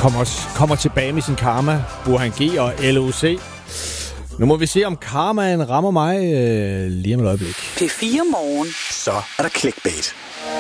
kommer tilbage med sin karma, Burhan G og LOC. Nu må vi se, om karmaen rammer mig lige om et øjeblik. P4 Morgen. Så er der clickbait.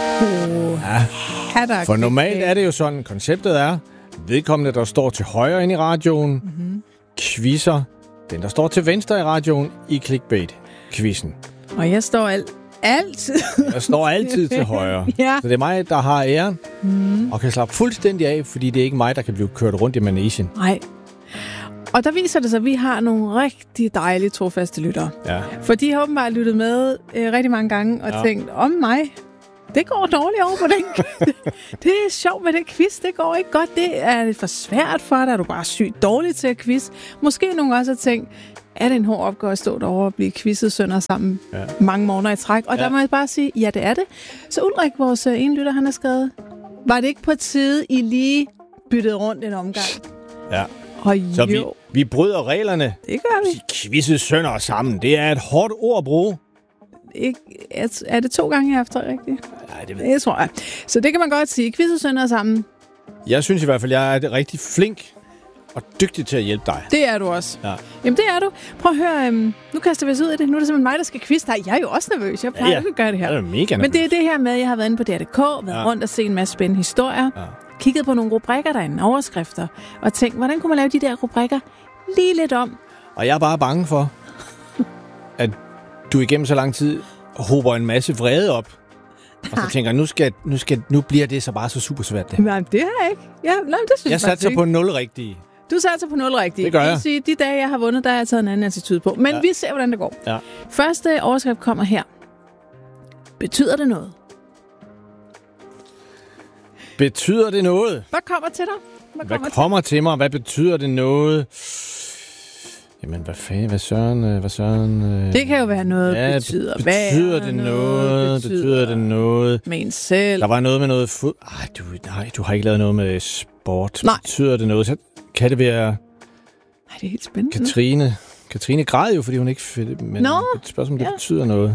Ja, for normalt er det jo sådan, konceptet er, vedkommende, der står til højre inde i radioen, quizzer den, der står til venstre i radioen, i clickbait-quizzen. Og jeg står altid. Jeg står altid til højre. Ja. Så det er mig, der har æren, og kan slappe fuldstændig af, fordi det er ikke mig, der kan blive kørt rundt i manesien. Nej. Og der viser det sig, at vi har nogle rigtig dejlige trofaste lyttere. Ja. For de har åbenbart lyttet med rigtig mange gange og tænkt, om mig, det går dårligt over på den. Det er sjovt med den quiz, det går ikke godt. Det er for svært for dig, er du bare sygt dårlig til at quiz. Måske nogen også har tænkt, er det en hård opgave at stå derovre og blive quizzet sønder sammen mange måneder i træk? Og der må jeg bare sige, ja, det er det. Så Ulrik, vores ene lytter, han har skrevet, var det ikke på tide, I lige byttede rundt en omgang? Ja. Så vi bryder reglerne. Det gør vi. Quizzet sønder sammen. Det er et hårdt ord at bruge. Er det 2 gange, jeg har haft det rigtigt? Nej, det ved jeg. Det tror jeg. Så det kan man godt sige. Quizzet sønder sammen. Jeg synes i hvert fald, jeg er rigtig flink og dygtig til at hjælpe dig. Det er du også. Ja. Jamen, det er du. Prøv at høre. Nu kaster vi os ud af det. Nu er det simpelthen mig, der skal quizze dig. Jeg er jo også nervøs. Jeg plejer ikke at gøre det her. Jeg er mega nervøs. Men det er det her med, at jeg har været inde på DR.dk, været rundt og set en masse spændende historier, kigget på nogle rubrikker derinde, overskrifter, og tænkt, hvordan kunne man lave de der rubrikker lige lidt om? Og jeg er bare bange for, at du igennem så lang tid hober en masse vrede op, og så tænker, nu bliver det så bare så super svært det. Nej, det har jeg ikke. Det synes jeg satser på 0 rigtige. Du satser på 0 rigtige. Det gør jeg. Det vil sige, de dage, jeg har vundet, der har jeg taget en anden attitude på. Men vi ser, hvordan det går. Ja. Første overskrift kommer her. Betyder det noget? Betyder det noget? Hvad kommer til dig? Hvad kommer til mig? Hvad betyder det noget? Jamen, hvad fanden? Hvad søren? Det kan jo være noget, betyder det noget? Betyder det noget? Med en selv. Der var noget med noget fod. Du har ikke lavet noget med sport. Nej. Betyder det noget? Så kan det være... Nej, det er helt spændende. Katrine græd jo, fordi hun ikke fedt. Men et spørgsmål, det betyder noget.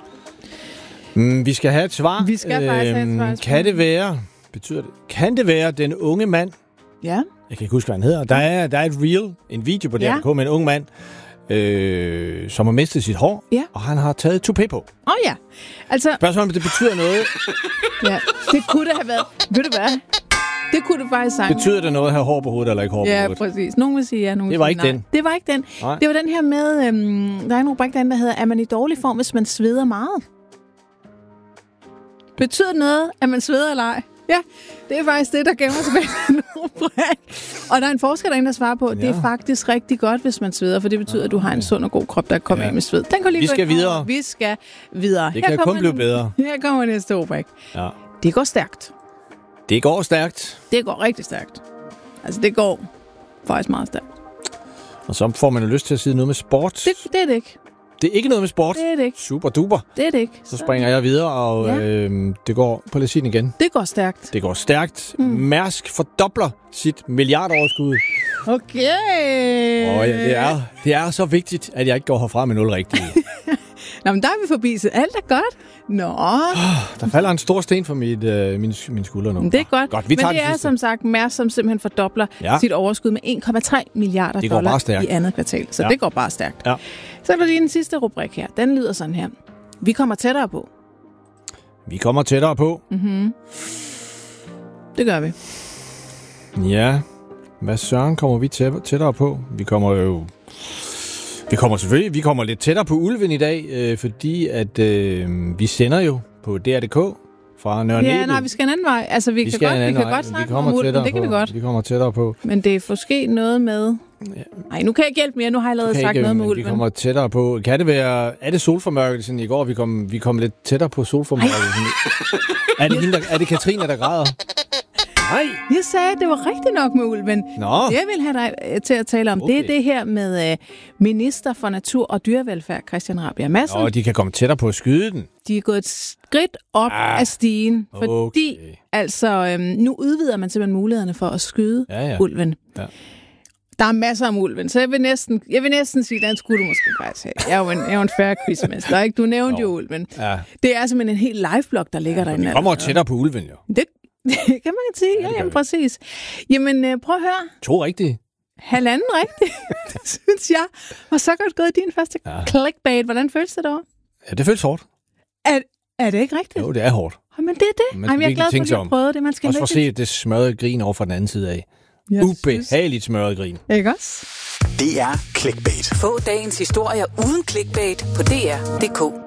Vi skal have et svar. Vi skal faktisk have et svar. Kan det være den unge mand? Ja. Jeg kan ikke huske, hvad han hedder. Der er et reel, en video på DR.dk med en ung mand, som har mistet sit hår, og han har taget toupé på. Ja. Altså... Spørgsmålet om det betyder noget. Ja, det kunne det have været. Ved du hvad? Det kunne det faktisk sagt. Betyder det noget at have hår på hovedet, eller ikke hår på hovedet? Ja, præcis. Nogen vil sige ja, nogen vil sige nej. Det var ikke den. Nej. Det var den her med, der er en rubrik, der hedder, er man i dårlig form, hvis man sveder meget? Betyder det noget, at man sveder eller ej? Ja, det er faktisk det, der gemmer sig bag en rubrik. Og der er en forsker, der svarer på, at det er faktisk rigtig godt, hvis man sveder, for det betyder, at du har en sund og god krop, der kommer af med sved. Vi skal videre. Vi skal videre. Det kan kun blive bedre. Her kommer næste rubrik. Ja. Det går stærkt. Det går stærkt. Det går rigtig stærkt. Altså, det går faktisk meget stærkt. Og så får man jo lyst til at sige noget med sport. Det er det ikke. Det er ikke noget med sport? Det er det ikke. Super duper. Det er det ikke. Så springer jeg videre, og det går på lidt igen. Det går stærkt. Det går stærkt. Mærsk fordobler sit milliardoverskud. Okay. Og det er så vigtigt, at jeg ikke går herfra med 0 rigtige. Nå, men der er vi forbi, så alt er godt. Nå. Der falder en stor sten for min skulder nu. Det er godt. Men det er som sagt Mærsk, som simpelthen fordobler sit overskud med 1,3 milliarder dollar i andet kvartal. Så det går bare stærkt. Ja. Så er der lige den sidste rubrik her. Den lyder sådan her. Vi kommer tættere på. Vi kommer tættere på. Mm-hmm. Det gør vi. Ja. Hvad søren kommer vi tættere på? Vi kommer lidt tættere på ulven i dag, fordi at vi sender jo på DR.dk fra Nørre Nebel. Ja, nej, vi skal en anden vej. Altså, vi kan godt snakke om ulven, det kan vi godt. Vi kommer tættere på. Men det er måske noget med... Nej, nu kan jeg ikke hjælpe mere. Nu har jeg lavet sagt noget med ulven. Vi kommer tættere på. Kan det være... Er det solformørkelsen i går? Vi kom lidt tættere på solformørkelsen. Er det Katrine, der græder? Nej. Jeg sagde, at det var rigtigt nok med ulven. Nå. Det jeg vil have dig til at tale om, det er det her med minister for natur og dyrevelfærd, Christian Rabjerg Madsen. Og de kan komme tættere på at skyde den. De er gået et skridt op af stigen, fordi altså nu udvider man simpelthen mulighederne for at skyde ulven. Ja. Der er masser om ulven, så jeg vil næsten sige, at den skulle du måske faktisk have. Jeg er jo en fair quizmester, ikke? Du nævnte jo ulven. Ja. Det er simpelthen en helt live-blog, der ligger derinde. Vi kommer tættere på ulven, jo. Det kan man sige. Ja, jamen, præcis. Jamen, prøv at høre. 2 rigtige. 1,5 rigtigt, det synes jeg. Var så godt gået i din første clickbait. Hvordan føles det dog? Ja, det føles hårdt. Er det ikke rigtigt? Jo, det er hårdt. Men det er det. Jeg er glad for, at du har prøvet det. Man skal også for at se det smørrede grin over fra den anden side af. Ubehageligt smørret grin. Ikke også? Det er Clickbait. Få dagens historier uden clickbait på dr.dk.